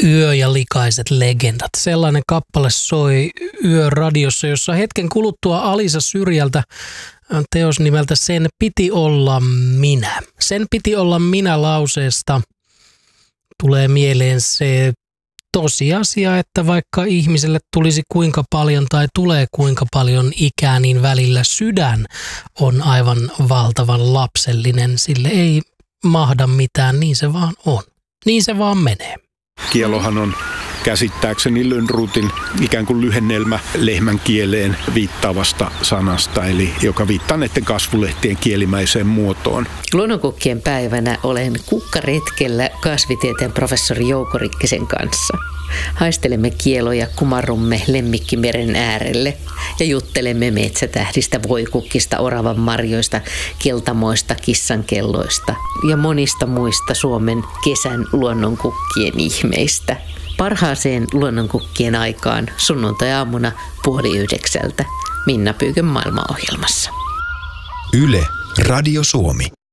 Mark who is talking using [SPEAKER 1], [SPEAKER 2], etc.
[SPEAKER 1] Yö ja likaiset legendat. Sellainen kappale soi Yöradiossa, jossa hetken kuluttua Alisa Syrjältä teos nimeltä Sen piti olla minä. Sen piti olla minä lauseesta tulee mieleen se tosiasia, että vaikka ihmiselle tulisi kuinka paljon tai tulee kuinka paljon ikää, niin välillä sydän on aivan valtavan lapsellinen. Sille ei mahda mitään, niin se vaan on. Niin se vaan menee.
[SPEAKER 2] Kielohan on käsittääkseni Lönnrotin ikään kuin lyhennelmä lehmän kieleen viittaavasta sanasta, eli joka viittaa näiden kasvulehtien kielimäiseen muotoon.
[SPEAKER 3] Luonnonkukkien päivänä olen kukkaretkellä kasvitieteen professori Jouko Rikkisen kanssa. Haistelemme kieloja, kumarrumme lemmikkimeren äärelle ja juttelemme metsätähdistä, voikukkista, oravan marjoista, keltamoista, kissankelloista ja monista muista Suomen kesän luonnonkukkien ihmeistä. Parhaaseen luonnonkukkien aikaan sunnuntai-aamuna 8:30 Minna Pyykön maailmaohjelmassa.
[SPEAKER 4] Yle, Radio Suomi.